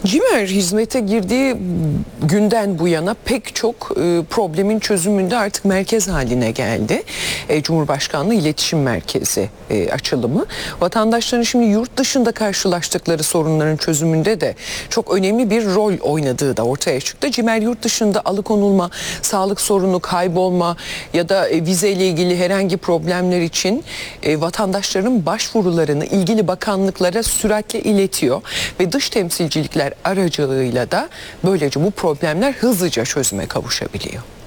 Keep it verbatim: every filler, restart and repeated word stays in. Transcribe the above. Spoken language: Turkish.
CİMER hizmete girdiği günden bu yana pek çok e, problemin çözümünde artık merkez haline geldi. E, Cumhurbaşkanlığı İletişim Merkezi e, açılımı. Vatandaşların şimdi yurt dışında karşılaştıkları sorunların çözümünde de çok önemli bir rol oynadığı da ortaya çıktı. CİMER yurt dışında alıkonulma, sağlık sorunu, kaybolma ya da e, vizeyle ilgili herhangi problemler için e, vatandaşların başvurularını ilgili bakanlıklara süratle iletiyor ve dış temsilcilikler aracılığıyla da böylece bu problemler hızlıca çözüme kavuşabiliyor.